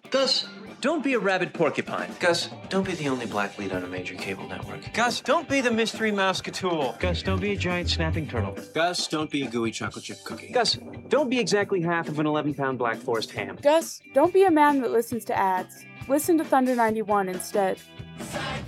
Gus, don't be a rabid porcupine. Gus, don't be the only black lead on a major cable network. Gus, don't be the mystery Mouseketeer. Gus, don't be a giant snapping turtle. Gus, don't be a gooey chocolate chip cookie. Gus, don't be exactly half of an 11-pound Black Forest ham. Gus, don't be a man that listens to ads. Listen to Thunder 91 instead.